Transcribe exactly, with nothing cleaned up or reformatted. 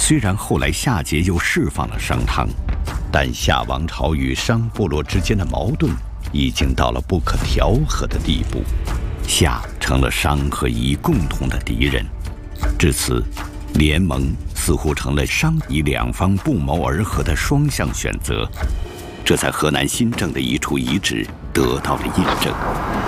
虽然后来夏桀又释放了商汤，但夏王朝与商部落之间的矛盾已经到了不可调和的地步，夏成了商和夷共同的敌人。至此，联盟似乎成了商夷两方不谋而合的双向选择，这在河南新郑的一处遗址得到了印证。